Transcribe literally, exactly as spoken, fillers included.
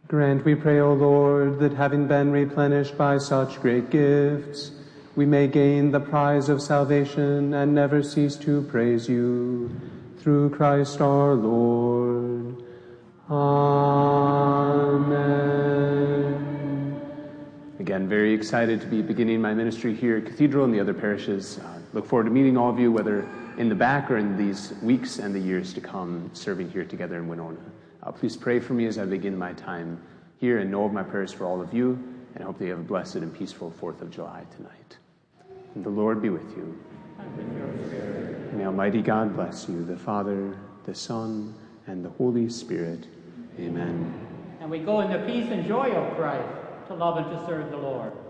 Grant, we pray, O Lord, that having been replenished by such great gifts, we may gain the prize of salvation and never cease to praise you. Through Christ our Lord. Amen. Again, very excited to be beginning my ministry here at Cathedral and the other parishes. Uh, look forward to meeting all of you, whether in the back or in these weeks and the years to come, serving here together in Winona. Uh, please pray for me as I begin my time here, and know of my prayers for all of you, and I hope that you have a blessed and peaceful fourth of July tonight. And the Lord be with you. And with your spirit. May Almighty God bless you, the Father, the Son, and the Holy Spirit. Amen. And we go in the peace and joy of Christ to love and to serve the Lord.